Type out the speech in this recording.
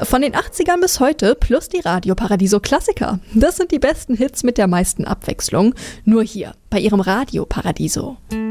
Von den 80ern bis heute plus die Radio Paradiso Klassiker. Das sind die besten Hits mit der meisten Abwechslung. Nur hier, bei Ihrem Radio Paradiso.